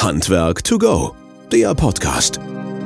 Handwerk to go, der Podcast.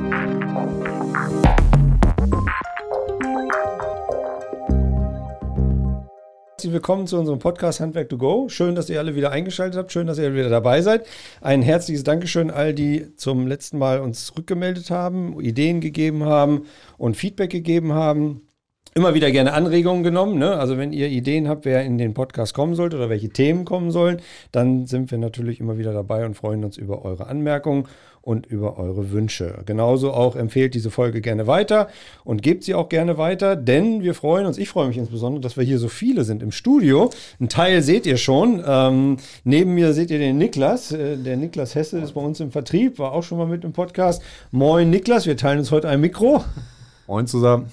Herzlich willkommen zu unserem Podcast Handwerk to go. Schön, dass ihr alle wieder eingeschaltet habt. Schön, dass ihr wieder dabei seid. Ein herzliches Dankeschön all die zum letzten Mal uns rückgemeldet haben, Ideen gegeben haben und Feedback gegeben haben. Immer wieder gerne Anregungen genommen, ne? Also wenn ihr Ideen habt, wer in den Podcast kommen sollte oder welche Themen kommen sollen, dann sind wir natürlich immer wieder dabei und freuen uns über eure Anmerkungen und über eure Wünsche. Genauso auch empfehlt diese Folge gerne weiter und gebt sie auch gerne weiter, denn wir freuen uns, ich freue mich insbesondere, dass wir hier so viele sind im Studio. Ein Teil seht ihr schon. Neben mir seht ihr den Niklas. Der Niklas Hesse ist bei uns im Vertrieb, war auch schon mal mit im Podcast. Moin Niklas, wir teilen uns heute ein Mikro. Moin zusammen.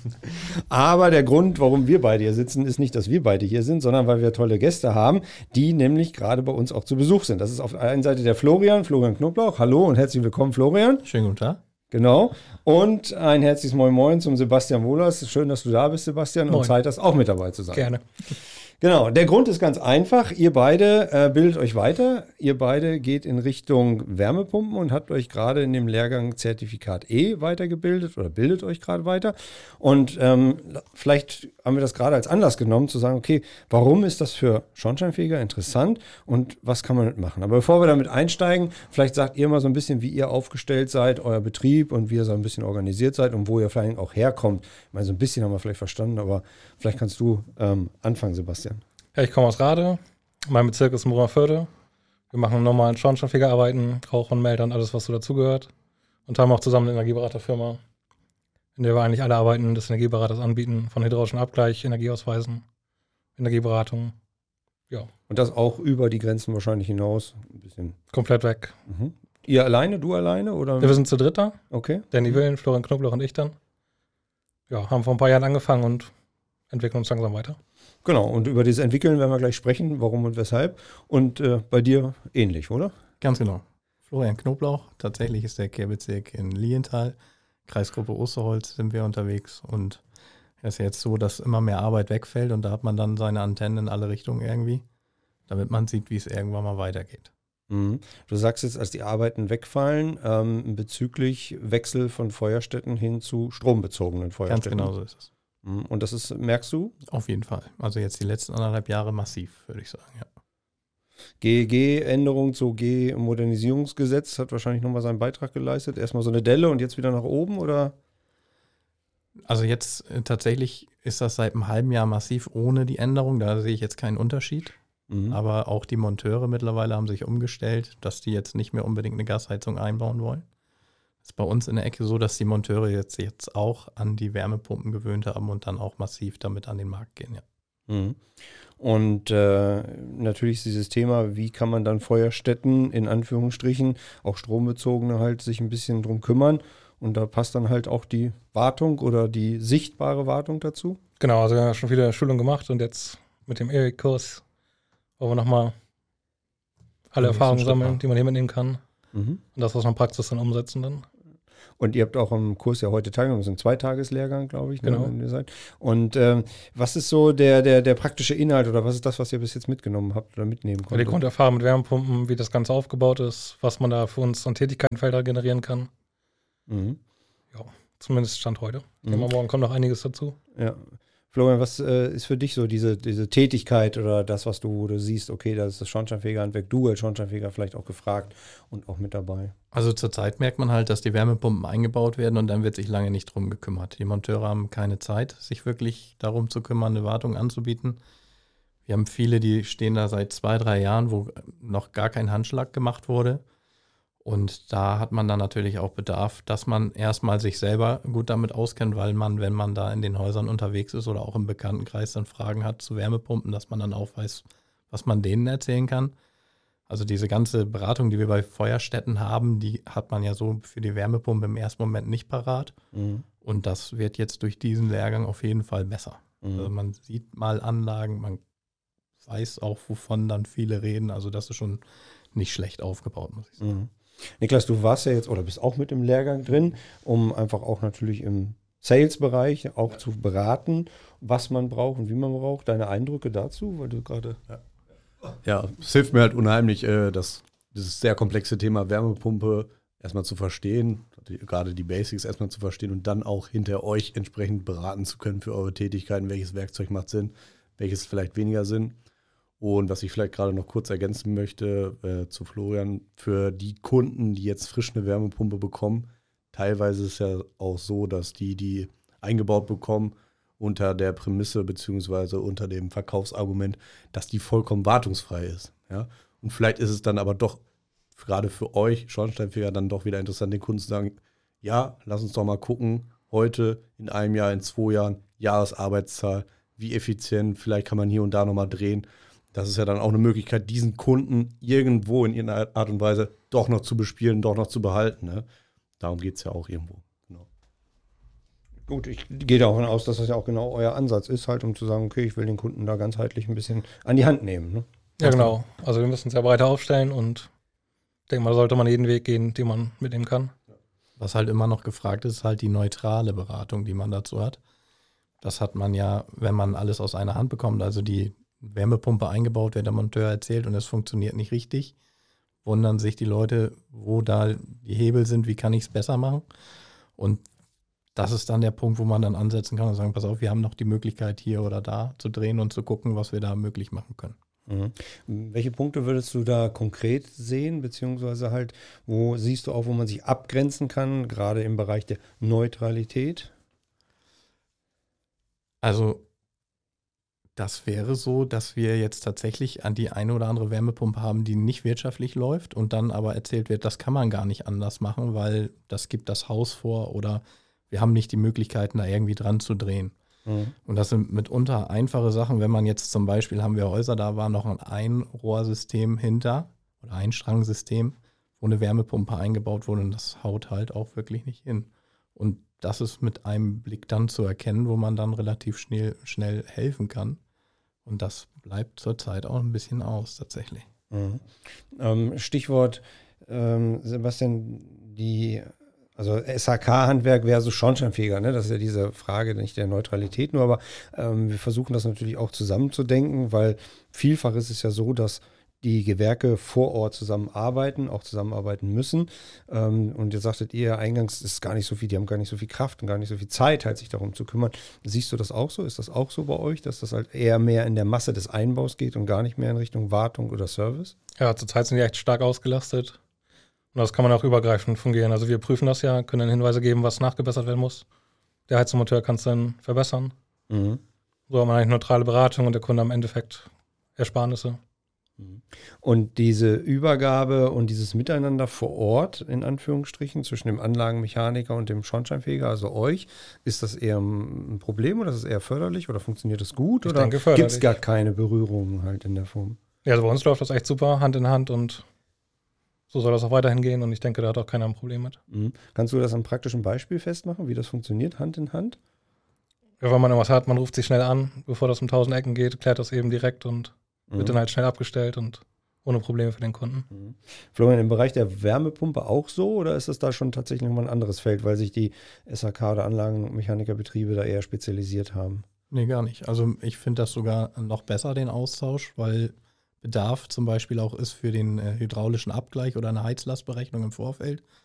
Aber der Grund, warum wir beide hier sitzen, ist nicht, dass wir beide hier sind, sondern weil wir tolle Gäste haben, die nämlich gerade bei uns auch zu Besuch sind. Das ist auf der einen Seite der Florian Knoblauch. Hallo und herzlich willkommen, Florian. Schönen guten Tag. Genau. Und ein herzliches Moin Moin zum Sebastian Wohlers. Schön, dass du da bist, Sebastian, Moin. und Zeit hast, auch mit dabei zu sein. Gerne. Genau, der Grund ist ganz einfach. Ihr beide bildet euch weiter. Ihr beide geht in Richtung Wärmepumpen und habt euch gerade in dem Lehrgang Zertifikat E weitergebildet oder bildet euch gerade weiter. Und vielleicht haben wir das gerade als Anlass genommen, zu sagen, okay, warum ist das für Schornsteinfeger interessant und was kann man damit machen? Aber bevor wir damit einsteigen, vielleicht sagt ihr mal so ein bisschen, wie ihr aufgestellt seid, euer Betrieb und wie ihr so ein bisschen organisiert seid und wo ihr vielleicht auch herkommt. Ich meine, so ein bisschen haben wir vielleicht verstanden, aber vielleicht kannst du anfangen, Sebastian. Ja, ich komme aus Rade. Mein Bezirk ist Moorförde. Wir machen normalen Schornsteinfegerarbeiten, Rauch- und Meldern, alles, was so dazugehört. Und haben auch zusammen eine Energieberaterfirma, in der wir eigentlich alle Arbeiten des Energieberaters anbieten, von hydraulischem Abgleich, Energieausweisen, Energieberatung. Ja. Und das auch über die Grenzen wahrscheinlich hinaus? Ein bisschen. Komplett weg. Mhm. Ihr alleine, du alleine? Oder? Ja, wir sind zu dritt da. Okay. Danny Willen, Florian Knoblauch und ich dann. Ja, haben vor ein paar Jahren angefangen und entwickeln uns langsam weiter. Genau, und über dieses Entwickeln werden wir gleich sprechen, warum und weshalb. Und bei dir ähnlich, oder? Ganz genau. Florian Knoblauch, tatsächlich ist der Kehrbezirk in Lilienthal, Kreisgruppe Osterholz sind wir unterwegs und es ist jetzt so, dass immer mehr Arbeit wegfällt und da hat man dann seine Antennen in alle Richtungen irgendwie, damit man sieht, wie es irgendwann mal weitergeht. Mhm. Du sagst jetzt, als die Arbeiten wegfallen, bezüglich Wechsel von Feuerstätten hin zu strombezogenen Feuerstätten. Ganz genau so ist es. Und das ist, merkst du? Auf jeden Fall. Also jetzt die letzten 1,5 Jahre massiv, würde ich sagen, ja. GEG-Änderung zu G-Modernisierungsgesetz hat wahrscheinlich nochmal seinen Beitrag geleistet. Erstmal so eine Delle und jetzt wieder nach oben, oder? Also jetzt tatsächlich ist das seit einem halben Jahr massiv ohne die Änderung. Da sehe ich jetzt keinen Unterschied. Mhm. Aber auch die Monteure mittlerweile haben sich umgestellt, dass die jetzt nicht mehr unbedingt eine Gasheizung einbauen wollen. Das ist bei uns in der Ecke so, dass die Monteure jetzt auch an die Wärmepumpen gewöhnt haben und dann auch massiv damit an den Markt gehen, ja. Mhm. Und natürlich ist dieses Thema, wie kann man dann Feuerstätten in Anführungsstrichen, auch strombezogene halt, sich ein bisschen drum kümmern. Und da passt dann halt auch die Wartung oder die sichtbare Wartung dazu. Genau, also wir haben schon viele Schulungen gemacht und jetzt mit dem ERIC-Kurs wollen wir nochmal alle Erfahrungen sammeln, die man hier mitnehmen kann. Und das, was man Praxis dann umsetzen dann. Und ihr habt auch am Kurs ja heute teilgenommen, das ist ein 2-Tages-Lehrgang, glaube ich, Genau. Ne, wenn ihr seid. Und was ist so der praktische Inhalt oder was ist das, was ihr bis jetzt mitgenommen habt oder mitnehmen Ja, die konntet? Grunderfahrung mit Wärmepumpen, wie das Ganze aufgebaut ist, was man da für uns an Tätigkeitenfelder generieren kann. Mhm. Ja, zumindest Stand heute. Ich denke mal, morgen kommt noch einiges dazu. Ja. Florian, was ist für dich so diese Tätigkeit oder das, was wo du siehst, okay, das ist das Schornsteinfegerhandwerk, du als Schornsteinfeger vielleicht auch gefragt und auch mit dabei? Also zurzeit merkt man halt, dass die Wärmepumpen eingebaut werden und dann wird sich lange nicht drum gekümmert. Die Monteure haben keine Zeit, sich wirklich darum zu kümmern, eine Wartung anzubieten. Wir haben viele, die stehen da seit 2-3 Jahren, wo noch gar kein Handschlag gemacht wurde. Und da hat man dann natürlich auch Bedarf, dass man erstmal sich selber gut damit auskennt, weil man, wenn man da in den Häusern unterwegs ist oder auch im Bekanntenkreis dann Fragen hat zu Wärmepumpen, dass man dann auch weiß, was man denen erzählen kann. Also diese ganze Beratung, die wir bei Feuerstätten haben, die hat man ja so für die Wärmepumpe im ersten Moment nicht parat. Und das wird jetzt durch diesen Lehrgang auf jeden Fall besser. Also man sieht mal Anlagen, man weiß auch, wovon dann viele reden. Also das ist schon nicht schlecht aufgebaut, muss ich sagen. Niklas, du warst ja jetzt oder bist auch mit im Lehrgang drin, um einfach auch natürlich im Sales-Bereich auch zu beraten, was man braucht und wie man braucht. Deine Eindrücke dazu, weil du gerade... Ja, es hilft mir halt unheimlich, das dieses sehr komplexe Thema Wärmepumpe erstmal zu verstehen, gerade die Basics erstmal zu verstehen und dann auch hinter euch entsprechend beraten zu können für eure Tätigkeiten, welches Werkzeug macht Sinn, welches vielleicht weniger Sinn. Und was ich vielleicht gerade noch kurz ergänzen möchte zu Florian, für die Kunden, die jetzt frisch eine Wärmepumpe bekommen, teilweise ist es ja auch so, dass die eingebaut bekommen, unter der Prämisse beziehungsweise unter dem Verkaufsargument, dass die vollkommen wartungsfrei ist. Ja? Und vielleicht ist es dann aber doch gerade für euch Schornsteinfeger dann doch wieder interessant, den Kunden zu sagen, ja, lass uns doch mal gucken, heute, in einem Jahr, in 2 Jahren, Jahresarbeitszahl, wie effizient, vielleicht kann man hier und da nochmal drehen. Das ist ja dann auch eine Möglichkeit, diesen Kunden irgendwo in irgendeiner Art und Weise doch noch zu bespielen, doch noch zu behalten. Ne? Darum geht es ja auch irgendwo. Genau. Gut, ich gehe davon aus, dass das ja auch genau euer Ansatz ist, halt, um zu sagen, okay, ich will den Kunden da ganzheitlich ein bisschen an die Hand nehmen. Ne? Ja, genau. Also wir müssen es ja breiter aufstellen und ich denke mal, da sollte man jeden Weg gehen, den man mitnehmen kann. Was halt immer noch gefragt ist, halt die neutrale Beratung, die man dazu hat. Das hat man ja, wenn man alles aus einer Hand bekommt, also die Wärmepumpe eingebaut wird, der Monteur erzählt und es funktioniert nicht richtig, wundern sich die Leute, wo da die Hebel sind, wie kann ich es besser machen. Und das ist dann der Punkt, wo man dann ansetzen kann und sagen, pass auf, wir haben noch die Möglichkeit hier oder da zu drehen und zu gucken, was wir da möglich machen können. Mhm. Welche Punkte würdest du da konkret sehen, beziehungsweise halt, wo siehst du auch, wo man sich abgrenzen kann, gerade im Bereich der Neutralität? Also das wäre so, dass wir jetzt tatsächlich an die eine oder andere Wärmepumpe haben, die nicht wirtschaftlich läuft und dann aber erzählt wird, das kann man gar nicht anders machen, weil das gibt das Haus vor oder wir haben nicht die Möglichkeiten, da irgendwie dran zu drehen. Und das sind mitunter einfache Sachen, wenn man jetzt zum Beispiel, haben wir Häuser, da war noch ein Einrohrsystem hinter oder Einstrangsystem, wo eine Wärmepumpe eingebaut wurde und das haut halt auch wirklich nicht hin. Und das ist mit einem Blick dann zu erkennen, wo man dann relativ schnell helfen kann. Und das bleibt zurzeit auch ein bisschen aus tatsächlich. Stichwort, Sebastian, also SHK-Handwerk versus Schornsteinfeger, ne? Das ist ja diese Frage nicht der Neutralität nur, aber wir versuchen das natürlich auch zusammenzudenken, weil vielfach ist es ja so, dass die Gewerke vor Ort zusammenarbeiten, auch zusammenarbeiten müssen. Und ihr sagtet ihr eingangs, ist gar nicht so viel, die haben gar nicht so viel Kraft und gar nicht so viel Zeit, halt sich darum zu kümmern. Siehst du das auch so? Ist das auch so bei euch, dass das halt eher mehr in der Masse des Einbaus geht und gar nicht mehr in Richtung Wartung oder Service? Ja, zurzeit sind die echt stark ausgelastet. Und das kann man auch übergreifend fungieren. Also wir prüfen das ja, können dann Hinweise geben, was nachgebessert werden muss. Der Heizungsmonteur kann es dann verbessern. So hat man eigentlich neutrale Beratung und der Kunde am Endeffekt Ersparnisse. Und diese Übergabe und dieses Miteinander vor Ort, in Anführungsstrichen, zwischen dem Anlagenmechaniker und dem Schornsteinfeger, also euch, ist das eher ein Problem oder ist es eher förderlich oder funktioniert das gut? Ich oder denke förderlich. Gibt es gar keine Berührungen halt in der Form? Ja, also bei uns läuft das echt super, Hand in Hand und so soll das auch weiterhin gehen und ich denke, da hat auch keiner ein Problem mit. Kannst du das am praktischen Beispiel festmachen, wie das funktioniert, Hand in Hand? Ja, wenn man irgendwas hat, man ruft sich schnell an, bevor das um 1000 Ecken geht, klärt das eben direkt und wird dann halt schnell abgestellt und ohne Probleme für den Kunden. Florian, im Bereich der Wärmepumpe auch so oder ist es da schon tatsächlich nochmal ein anderes Feld, weil sich die SHK oder Anlagenmechanikerbetriebe da eher spezialisiert haben? Nee, gar nicht. Also ich finde das sogar noch besser, den Austausch, weil Bedarf zum Beispiel auch ist für den hydraulischen Abgleich oder eine Heizlastberechnung im Vorfeld.